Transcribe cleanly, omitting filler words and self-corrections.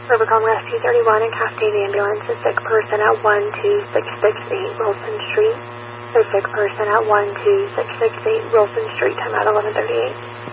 Rubicon Rescue 31 and Cascade Ambulance, a sick person at 12668 Wilson Street. A sick person at 12668 Wilson Street, time at 11:38.